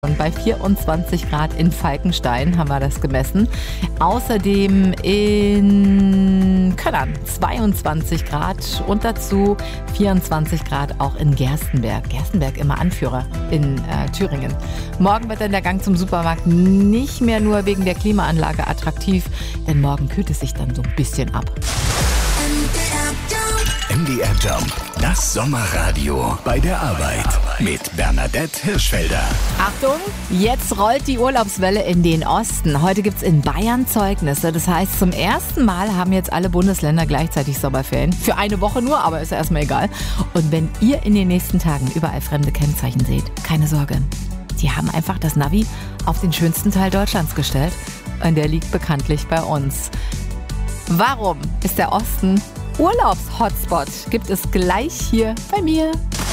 Und bei 24 Grad in Falkenstein haben wir das gemessen. Außerdem in Köllern 22 Grad und dazu 24 Grad auch in Gerstenberg. Gerstenberg immer Anführer in Thüringen. Morgen wird dann der Gang zum Supermarkt nicht mehr nur wegen der Klimaanlage attraktiv, denn morgen kühlt es sich dann so ein bisschen ab. MDR Jump, das Sommerradio bei der Arbeit mit Bernadette Hirschfelder. Achtung, jetzt rollt die Urlaubswelle in den Osten. Heute gibt's in Bayern Zeugnisse. Das heißt, zum ersten Mal haben jetzt alle Bundesländer gleichzeitig Sommerferien. Für eine Woche nur, aber ist ja erstmal egal. Und wenn ihr in den nächsten Tagen überall fremde Kennzeichen seht, keine Sorge. Die haben einfach das Navi auf den schönsten Teil Deutschlands gestellt. Und der liegt bekanntlich bei uns. Warum ist der Osten Urlaubs-Hotspot? Gibt es gleich hier bei mir.